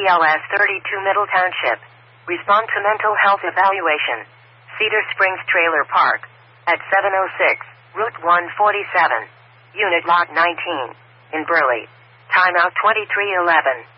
BLS 32 Middle Township. Respond to mental health evaluation. Cedar Springs Trailer Park. At 706 Route 147. Unit Lot 19. In Burley. Timeout 2311.